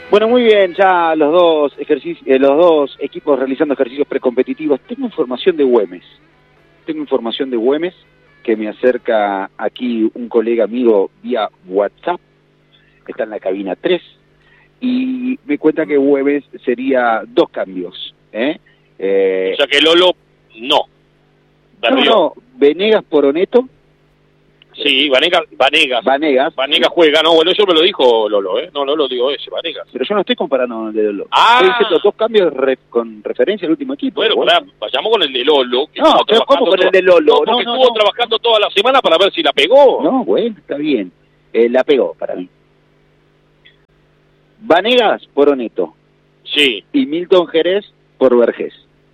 Bueno, muy bien, ya los dos equipos realizando ejercicios precompetitivos. Tengo información de Güemes que me acerca aquí un colega amigo vía WhatsApp, está en la cabina 3, y me cuenta que Güemes sería 2 cambios. O sea que Lolo no. No, Venegas por Oneto. Sí, Vanegas juega, no, bueno, eso me lo dijo Lolo, No, Lolo digo ese, Vanegas. Pero yo no estoy comparando con el de Lolo. Ah. Estoy diciendo 2 cambios con referencia al último equipo. Bueno, vayamos con el de Lolo. Que no, pero ¿cómo con el de Lolo? No, porque estuvo trabajando toda la semana para ver si la pegó. No, bueno, está bien. La pegó para mí. Vanegas por Oneto. Sí. Y Milton Jerez por Vergés.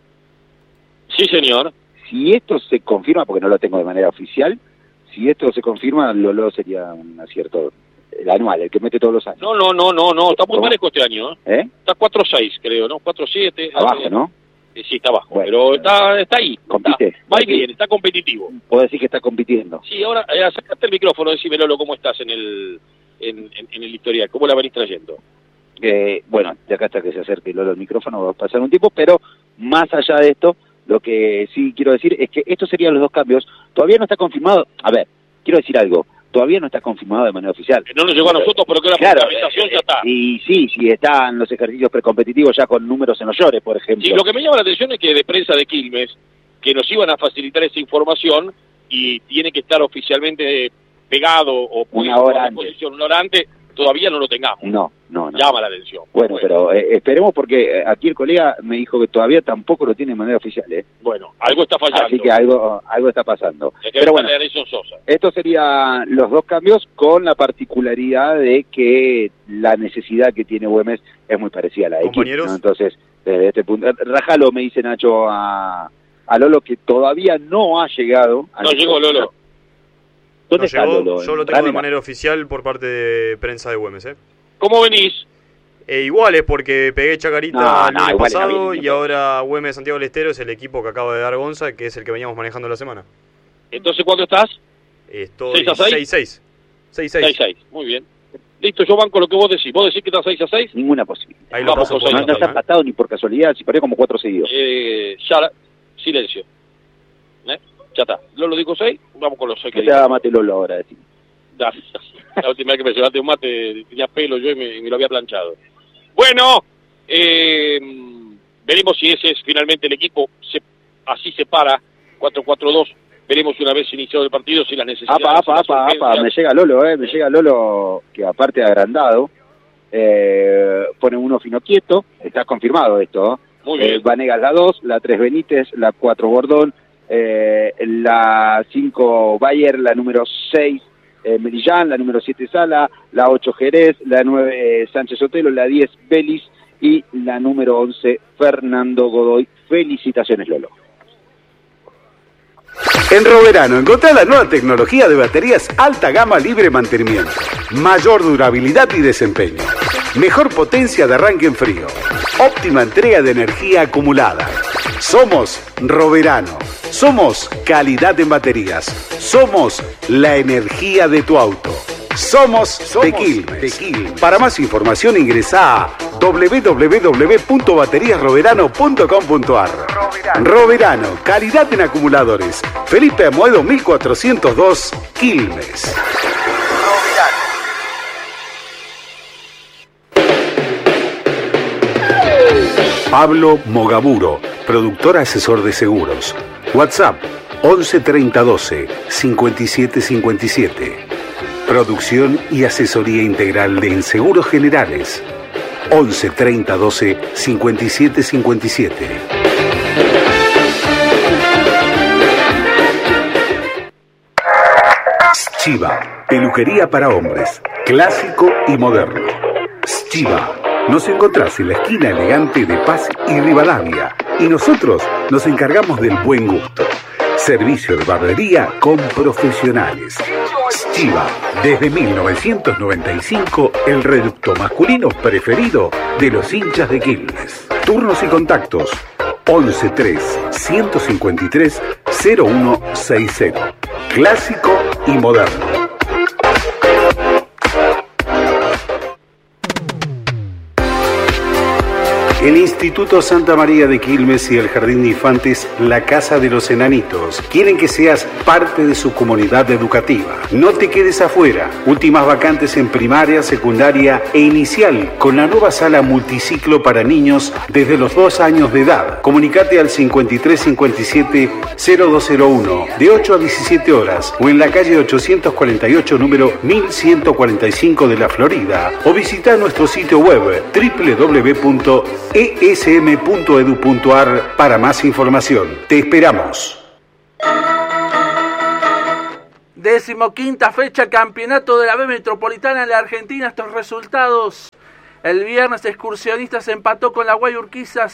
Sí, señor. Si esto se confirma, porque no lo tengo de manera oficial, si esto se confirma, Lolo sería un acierto, el anual, el que mete todos los años. No, está muy parejo este año, Está 4-6, creo, ¿no? 4-7. Abajo, ¿no? Sí, está abajo, bueno, pero está ahí. ¿Compite? Va bien, está competitivo. Puedo decir que está compitiendo. Sí, ahora, sacate el micrófono, decime, Lolo, ¿cómo estás en el historial? ¿Cómo la venís trayendo? Bueno, de acá hasta que se acerque Lolo al micrófono va a pasar un tiempo, pero más allá de esto, lo que sí quiero decir es que estos serían los 2 cambios. Todavía no está confirmado. A ver, quiero decir algo. Todavía no está confirmado de manera oficial. No nos llegó a nosotros, pero que la fundamentación ya está. Y sí, están los ejercicios precompetitivos ya con números en los llores, por ejemplo. Sí, lo que me llama la atención es que de prensa de Quilmes, que nos iban a facilitar esa información y tiene que estar oficialmente pegado o una hora antes, todavía no lo tengamos. No. Llama la atención. Bueno, pero esperemos, porque aquí el colega me dijo que todavía tampoco lo tiene de manera oficial. Bueno, algo está fallando. Así que algo está pasando. Pero bueno, Sosa. Estos serían los 2 cambios, con la particularidad de que la necesidad que tiene Güemes es muy parecida a la de compañeros, ¿no? Entonces, desde este punto, rájalo, me dice Nacho a Lolo, que todavía no ha llegado. No llegó Lolo. ¿Dónde está Lolo? Yo lo tengo de manera oficial por parte de prensa de Güemes, ¿Cómo venís? Igual es porque pegué Chacarita el año pasado bien, y ahora Güemes Santiago del Estero es el equipo que acaba de dar Gonza, que es el que veníamos manejando la semana. Entonces, ¿cuándo estás? Estoy 6-6. 6-6. Muy bien. Listo, yo banco lo que vos decís. ¿Vos decís que estás 6-6? Ninguna posibilidad. Ahí lo paso por no está empatado ni por casualidad, si paré como 4 seguidos. Silencio. Ya está. Lolo dijo 6, vamos con los 6 que te haga mate Lolo ahora, decime. La última vez que me llevaste un mate tenía pelo yo y me lo había planchado. Bueno, veremos si ese es finalmente el equipo. Así se para 4-4-2. Veremos una vez iniciado el partido si la necesidad. Me llega Lolo, que aparte de agrandado, pone uno fino quieto. Está confirmado esto. Muy bien. Vanegas la 2, la 3 Benítez, la 4 Bordón, la 5 Bayer, la número 6 Merillán, la número 7 Sala, la 8 Jerez, la 9 Sánchez Sotelo, la 10 Belis y la número 11 Fernando Godoy. Felicitaciones, Lolo. En Roverano encontrá la nueva tecnología de baterías alta gama libre mantenimiento, mayor durabilidad y desempeño, mejor potencia de arranque en frío, óptima entrega de energía acumulada. Somos Roverano, somos calidad en baterías, somos la energía de tu auto. Somos de Quilmes. Para más información ingresa a www.bateriasroverano.com.ar. Roverano, calidad en acumuladores. Felipe Amoedo 1402, Quilmes. Pablo Mogaburo, productor asesor de seguros. WhatsApp 11 30 12 57 57. Producción y asesoría integral de seguros generales. 11 30 12 57 57. Chiva, peluquería para hombres, clásico y moderno. Chiva, nos encontrás en la esquina elegante de Paz y Rivadavia y nosotros nos encargamos del buen gusto. Servicio de barbería con profesionales. Chiva, desde 1995, el reducto masculino preferido de los hinchas de Quilmes. Turnos y contactos 11 3 153 0160. Clásico y moderno. El Instituto Santa María de Quilmes y el Jardín de Infantes La Casa de los Enanitos quieren que seas parte de su comunidad educativa. No te quedes afuera. Últimas vacantes en primaria, secundaria e inicial con la nueva sala multiciclo para niños desde los 2 años de edad. Comunicate al 5357-0201 de 8 a 17 horas o en la calle 848 número 1145 de la Florida o visita nuestro sitio web www.esm.edu.ar para más información. Te esperamos. 15ª fecha, campeonato de la B Metropolitana en la Argentina. Estos resultados: el viernes Excursionistas empató con la Guay Urquiza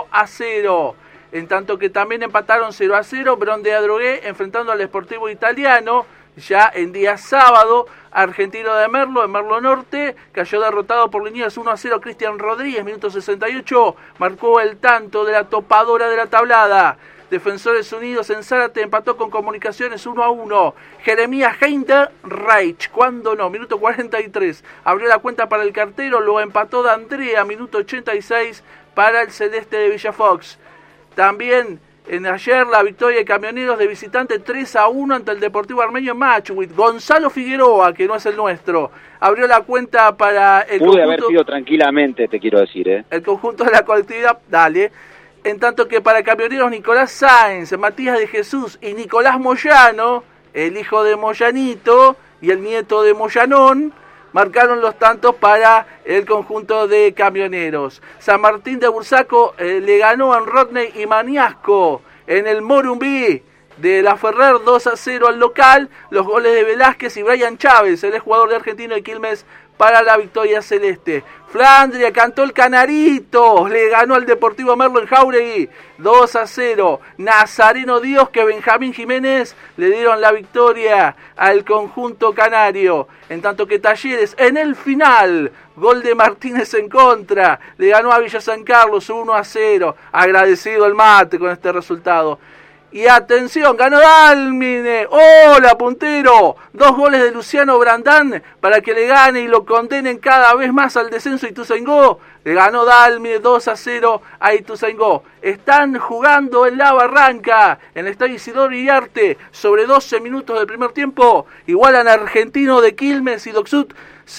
0-0, en tanto que también empataron 0-0 Bron de Adrogué enfrentando al Sportivo Italiano. Ya en día sábado, Argentino de Merlo, en Merlo Norte, cayó derrotado por Liniers 1-0. Cristian Rodríguez, minuto 68, marcó el tanto de la topadora de la tablada. Defensores Unidos en Zárate empató con Comunicaciones 1-1. Jeremías Heinderreich, cuando no, minuto 43, abrió la cuenta para el cartero, lo empató de Andrea, minuto 86, para el Celeste de Villafox. También en ayer la victoria de Camioneros de visitante 3-1 ante el Deportivo Armenio en Machuit. Gonzalo Figueroa, que no es el nuestro, abrió la cuenta para el conjunto. Pude haber sido tranquilamente, te quiero decir, el conjunto de la colectividad, dale. En tanto que para Camioneros, Nicolás Sáenz, Matías de Jesús y Nicolás Moyano, el hijo de Moyanito y el nieto de Moyanón, marcaron los tantos para el conjunto de Camioneros. San Martín de Bursaco le ganó a Rodney y Maniasco en el Morumbí de la Ferrer 2-0 al local. Los goles de Velázquez y Brian Chávez, el jugador de Argentino de Quilmes, para la victoria celeste. Flandria cantó el Canarito, le ganó al Deportivo Merlo en Jauregui 2-0. Nazareno Dios que Benjamín Jiménez le dieron la victoria al conjunto canario. En tanto que Talleres en el final, gol de Martínez en contra, le ganó a Villa San Carlos 1-0. Agradecido el mate con este resultado. Y atención, ganó Dálmine. ¡Hola, puntero! 2 goles de Luciano Brandán para que le gane y lo condenen cada vez más al descenso Ituzaingó. Le ganó Dálmine 2-0 a Ituzaingó. Están jugando en la Barranca, en el estadio Isidoro Iriarte, sobre 12 minutos del primer tiempo. Igualan Argentino de Quilmes y Docsud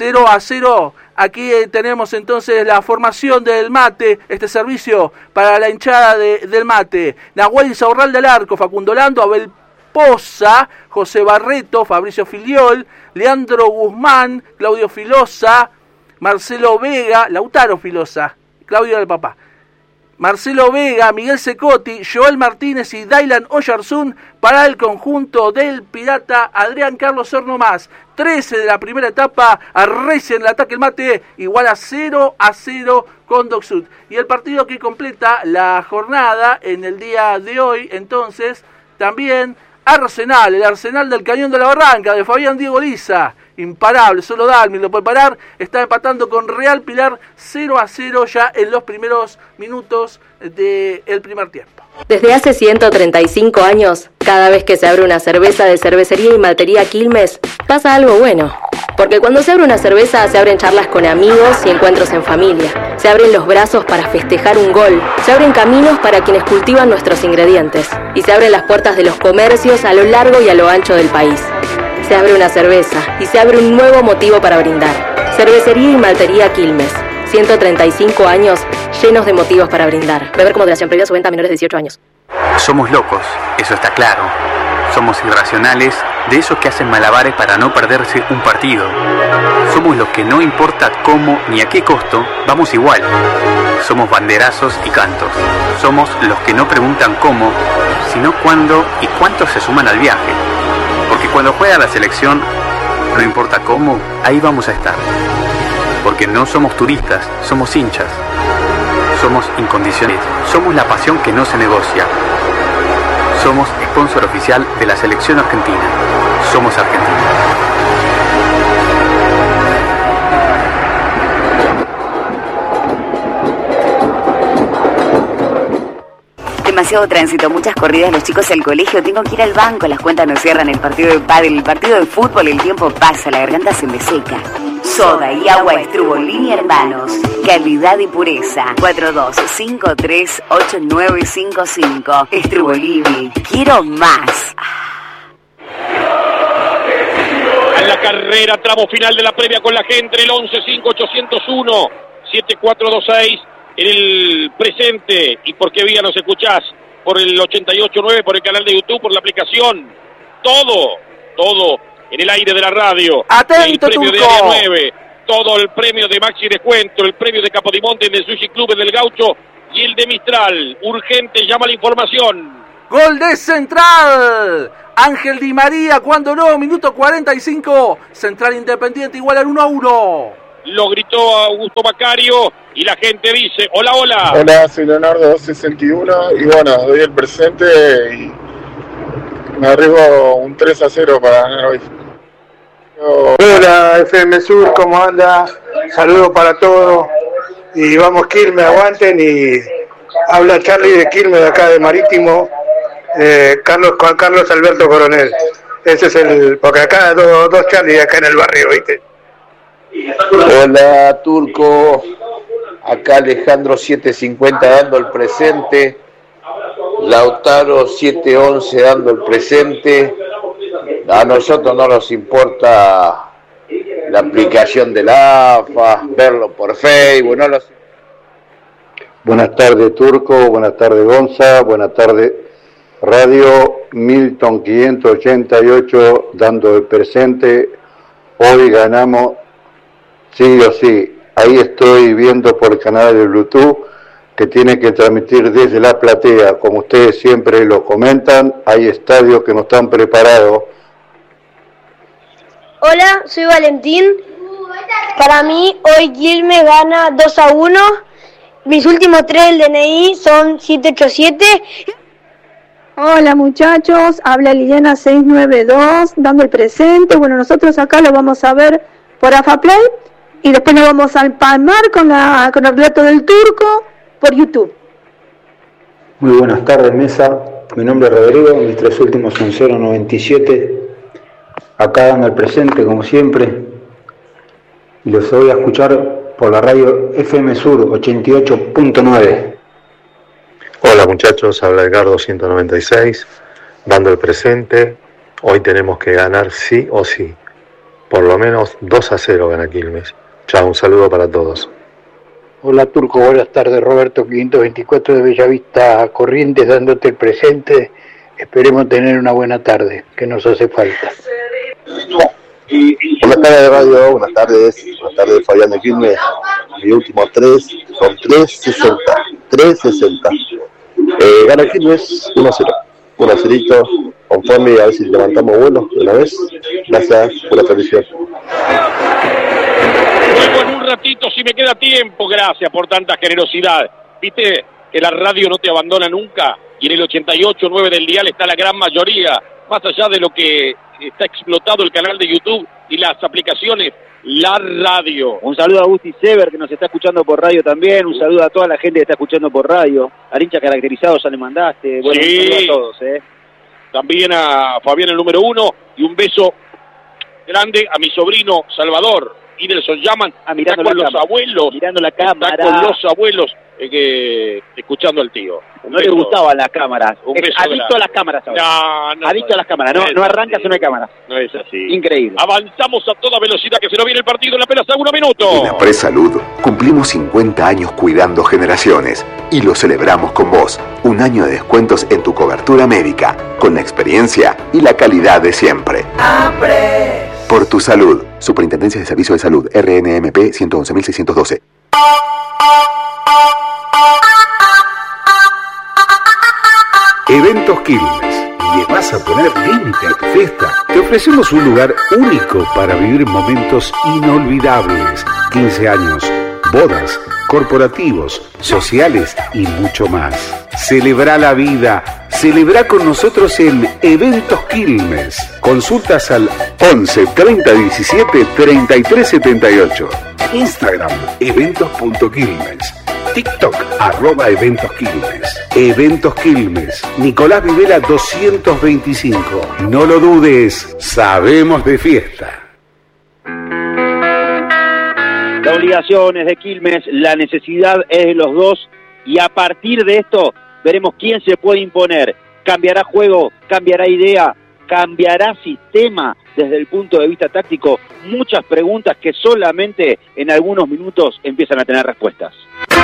0-0. Aquí tenemos entonces la formación del mate, este servicio para la hinchada del mate. Nahuel Insaurralde al arco, Facundo Lando, Abel Poza, José Barreto, Fabricio Filiol, Leandro Guzmán, Claudio Filosa, Marcelo Vega, Lautaro Filosa, Claudio del papá, Marcelo Vega, Miguel Secotti, Joel Martínez y Dailan Oyarzún para el conjunto del Pirata Adrián Carlos Horno más. 13 de la primera etapa, arrecia en el ataque el mate, igual a 0-0 con Docsud. Y el partido que completa la jornada en el día de hoy, entonces, también Arsenal, el Arsenal del Cañón de la Barranca, de Fabián Diego Liza. Imparable, solo Dalmin lo puede parar. Está empatando con Real Pilar 0-0 ya en los primeros minutos del primer tiempo. Desde hace 135 años, cada vez que se abre una cerveza de Cervecería y Maltería Quilmes, pasa algo bueno. Porque cuando se abre una cerveza, se abren charlas con amigos y encuentros en familia. Se abren los brazos para festejar un gol. Se abren caminos para quienes cultivan nuestros ingredientes. Y se abren las puertas de los comercios a lo largo y a lo ancho del país. Se abre una cerveza y se abre un nuevo motivo para brindar. Cervecería y Maltería Quilmes. 135 años llenos de motivos para brindar. Beber con moderación, previa su venta a menores de 18 años. Somos locos, eso está claro. Somos irracionales, de esos que hacen malabares para no perderse un partido. Somos los que no importa cómo ni a qué costo, vamos igual. Somos banderazos y cantos. Somos los que no preguntan cómo, sino cuándo y cuántos se suman al viaje. Porque cuando juega la selección, no importa cómo, ahí vamos a estar. Porque no somos turistas, somos hinchas. Somos incondicionales. Somos la pasión que no se negocia. Somos sponsor oficial de la selección argentina. Somos Argentina. Demasiado tránsito, muchas corridas, los chicos al colegio, tengo que ir al banco, las cuentas no cierran, el partido de pádel, el partido de fútbol, el tiempo pasa, la garganta se me seca. Soda y agua Estrubolini Hermanos. Calidad y pureza. 4253-8955. Estrubolini. Quiero más. En la carrera, tramo final de la previa con la gente, el 11-5-801-7426. En el presente. ¿Y por qué vía nos escuchás? Por el 88.9, por el canal de YouTube, por la aplicación. Todo en el aire de la radio. Atento, el premio Turco. de Área 9, todo el premio de Maxi Descuento, el premio de Capodimonte, el de Sushi Club, el del Gaucho y el de Mistral. Urgente, llama la información. Gol de Central. Ángel Di María, cuando no, minuto 45. Central Independiente igual al 1-1. Lo gritó Augusto Macario y la gente dice, hola, hola. Hola, soy Leonardo 261 y bueno, doy el presente y me arriesgo un 3-0 para ganar hoy. Hola, FM Sur, ¿cómo anda? Saludos para todos y vamos Quilmes, aguanten, y habla Charlie de Quilmes, de acá de Marítimo, Juan Carlos Alberto Coronel. Ese es porque acá dos Charlie acá en el barrio, ¿viste? Hola Turco, acá Alejandro 750 dando el presente, Lautaro 711 dando el presente. A nosotros no nos importa la aplicación de la AFA, verlo por Facebook, no los... Buenas tardes Turco, buenas tardes Gonza, buenas tardes Radio Milton 588 dando el presente. Hoy ganamos sí o sí. Ahí estoy viendo por el canal de Bluetooth que tiene que transmitir desde la platea, como ustedes siempre lo comentan. Hay estadios que no están preparados. Hola, soy Valentín. Para mí, hoy Quilmes gana 2-1. Mis últimos 3 del DNI son 787. Hola muchachos, habla Liliana 692, dando el presente. Bueno, nosotros acá lo vamos a ver por AFAPlay y después nos vamos a empalmar con el relato del Turco por YouTube. Muy buenas tardes mesa, mi nombre es Rodrigo, mis 3 últimos son 097. Acá dando el presente como siempre y los voy a escuchar por la radio FM Sur 88.9. Hola muchachos, habla Edgardo 196, dando el presente. Hoy tenemos que ganar sí o sí, por lo menos 2-0 gana Quilmes. Chao, un saludo para todos. Hola Turco, buenas tardes, Roberto 524 de Bellavista Corrientes dándote el presente. Esperemos tener una buena tarde, que nos hace falta. Buenas tardes radio, buenas tardes Fabián de Quilmes. Mi último 3 son 360. Gana Quilmes 1-0. 1-0, conforme, a ver si levantamos vuelo de una vez. Gracias por la transmisión. Vuelvo en un ratito si me queda tiempo, gracias por tanta generosidad. Viste que la radio no te abandona nunca y en el 88.9 del dial está la gran mayoría, más allá de lo que está explotado el canal de YouTube y las aplicaciones, la radio. Un saludo a Gusti Sever que nos está escuchando por radio también, un saludo a toda la gente que está escuchando por radio, al hincha caracterizado ya le mandaste, bueno, sí. Un saludo a todos. También a Fabián el número 1 y un beso grande a mi sobrino Salvador. Idelson llaman, está con los abuelos, mirando la cámara, está con los abuelos escuchando al tío. No le gustaban las cámaras, adicto a las cámaras ahora. No, adicto a las cámaras, no arranca si no hay cámaras. No es así. Increíble. Avanzamos a toda velocidad que se nos viene el partido en apenas 1 minuto. En Apresalud cumplimos 50 años cuidando generaciones y lo celebramos con vos. Un año de descuentos en tu cobertura médica, con la experiencia y la calidad de siempre. Por tu salud. Superintendencia de Servicios de Salud, RNMP 111.612. Eventos Quilmes. ¿Le vas a poner límite a tu fiesta? Te ofrecemos un lugar único para vivir momentos inolvidables. 15 años, bodas, corporativos, sociales y mucho más. Celebra la vida. Celebra con nosotros en Eventos Quilmes. Consultas al 11 30 17 33 78. Instagram, eventos.quilmes. TikTok, @EventosQuilmes. Eventos Quilmes. Nicolás Videla 225. No lo dudes, sabemos de fiesta. obligaciones de Quilmes, la necesidad es de los dos, y a partir de esto veremos quién se puede imponer. ¿Cambiará juego? ¿Cambiará idea? ¿Cambiará sistema desde el punto de vista táctico? Muchas preguntas que solamente en algunos minutos empiezan a tener respuestas.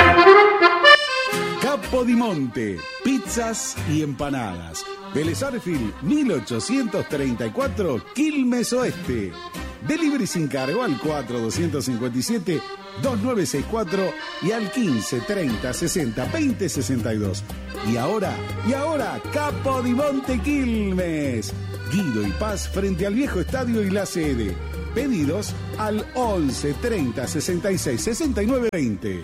Capodimonte, pizzas y empanadas. Vélez Arfield, 1834, Quilmes Oeste. Delivery sin cargo al 4257-2964 y al 1530602062. Y ahora, Capodimonte Quilmes. Guido y Paz frente al viejo estadio y la sede. Pedidos al 11 30 66 69 20.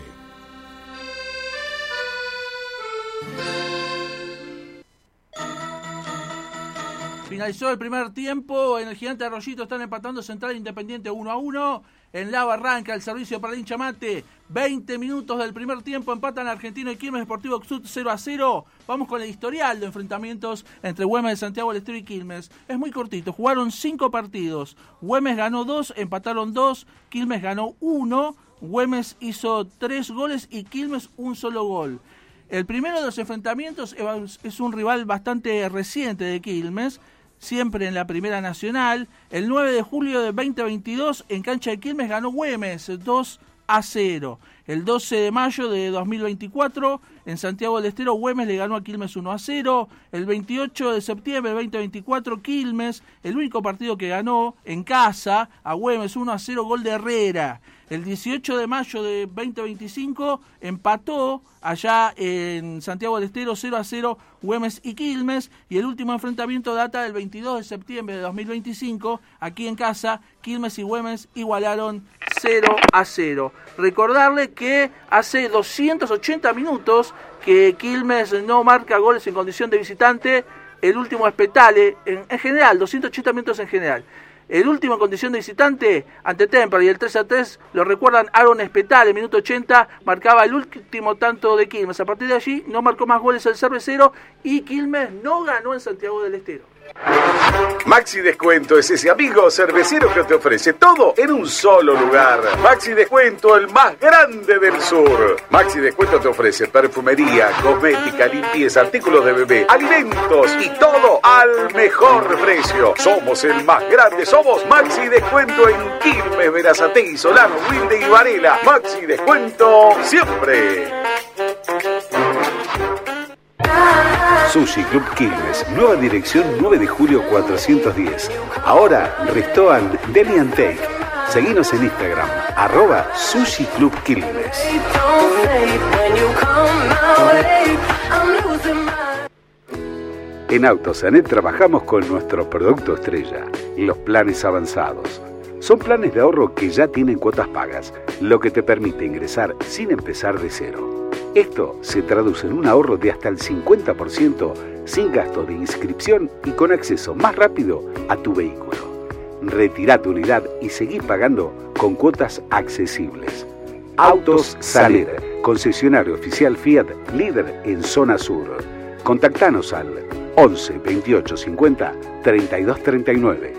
Finalizó el primer tiempo, en el Gigante Arroyito están empatando Central Independiente 1-1. En la Barranca, el servicio para el hincha mate. 20 minutos del primer tiempo, empatan Argentino y Quilmes Deportivo Xut 0-0. Vamos con el historial de enfrentamientos entre Güemes de Santiago del Estero y Quilmes. Es muy cortito, jugaron 5 partidos. Güemes ganó 2, empataron 2, Quilmes ganó 1. Güemes hizo 3 goles y Quilmes un solo gol. El primero de los enfrentamientos es un rival bastante reciente de Quilmes, siempre en la Primera Nacional. El 9 de julio de 2022, en cancha de Quilmes, ganó Güemes 2-0. El 12 de mayo de 2024, en Santiago del Estero, Güemes le ganó a Quilmes 1-0. El 28 de septiembre de 2024, Quilmes, el único partido que ganó en casa, a Güemes 1-0, gol de Herrera. El 18 de mayo de 2025 empató allá en Santiago del Estero 0-0 Güemes y Quilmes, y el último enfrentamiento data del 22 de septiembre de 2025, aquí en casa, Quilmes y Güemes igualaron 0-0. Recordarle que hace 280 minutos que Quilmes no marca goles en condición de visitante. El último es Petale, en general, 280 minutos en general. El último en condición de visitante ante Temperley, el 3-3, lo recuerdan, Aaron Espetale, en minuto 80, marcaba el último tanto de Quilmes. A partir de allí no marcó más goles el cervecero y Quilmes no ganó en Santiago del Estero. Maxi Descuento es ese amigo cervecero que te ofrece todo en un solo lugar. Maxi Descuento, el más grande del sur. Maxi Descuento te ofrece perfumería, cosmética, limpieza, artículos de bebé, alimentos y todo al mejor precio. Somos el más grande, somos Maxi Descuento en Quilmes, Berazategui, Solano, Wilde y Varela. Maxi Descuento siempre. Sushi Club Quilmes, nueva dirección 9 de julio 410. Ahora, restaurant Deli & Take. Seguinos en Instagram, @Sushi Club Quilmes. En Autosanet trabajamos con nuestro producto estrella, los planes avanzados. Son planes de ahorro que ya tienen cuotas pagas, lo que te permite ingresar sin empezar de cero. Esto se traduce en un ahorro de hasta el 50% sin gasto de inscripción y con acceso más rápido a tu vehículo. Retirá tu unidad y seguí pagando con cuotas accesibles. Autos Sanet, concesionario oficial Fiat, líder en zona sur. Contactanos al 11 28 50 32 39.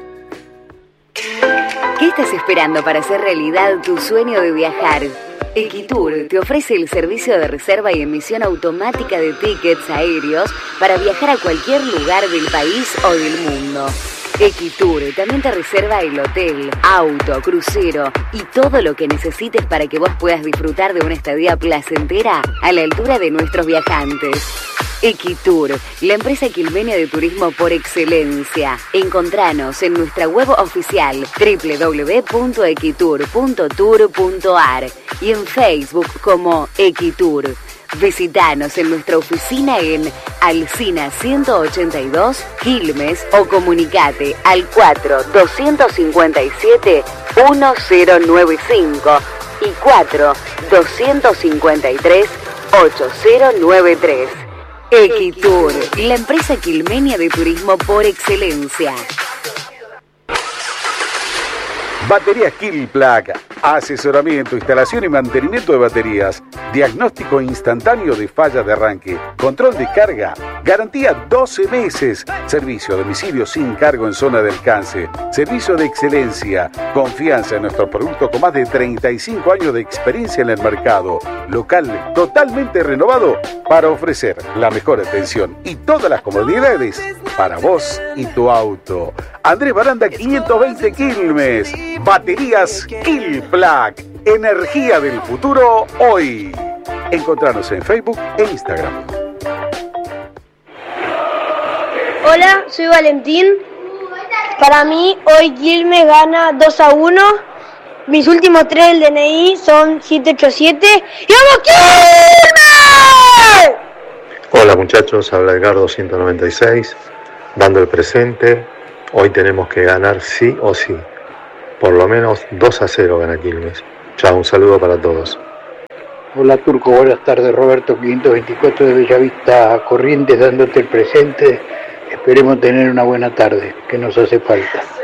¿Qué estás esperando para hacer realidad tu sueño de viajar? Equitour te ofrece el servicio de reserva y emisión automática de tickets aéreos para viajar a cualquier lugar del país o del mundo. Equitour también te reserva el hotel, auto, crucero y todo lo que necesites para que vos puedas disfrutar de una estadía placentera a la altura de nuestros viajantes. Equitour, la empresa quilmenia de turismo por excelencia. Encontranos en nuestra web oficial www.equitour.tour.ar y en Facebook como Equitour. Visítanos en nuestra oficina en Alsina 182, Quilmes, o comunicate al 4-257-1095 y 4-253-8093. Equitour, la empresa quilmenia de turismo por excelencia. Baterías Quilplac, asesoramiento, instalación y mantenimiento de baterías, diagnóstico instantáneo de fallas de arranque, control de carga Garantía 12 meses. Servicio a domicilio sin cargo en zona de alcance. Servicio de excelencia. Confianza en nuestro producto con más de 35 años de experiencia en el mercado. Local totalmente renovado para ofrecer la mejor atención y todas las comodidades para vos y tu auto. Andrés Baranda 520 Quilmes. Baterías Quilplac. Energía del futuro hoy. Encontrarnos en Facebook e Instagram. Hola, soy Valentín. Para mí, hoy Quilmes gana 2-1. Mis últimos 3 del DNI son 787. ¡Y vamos Quilmes! Hola muchachos, habla Edgardo 196, dando el presente. Hoy tenemos que ganar sí o sí. Por lo menos 2-0 gana Quilmes. Chao, un saludo para todos. Hola Turco, buenas tardes. Roberto 524 de Bellavista Corrientes, dándote el presente. Esperemos tener una buena tarde, que nos hace falta.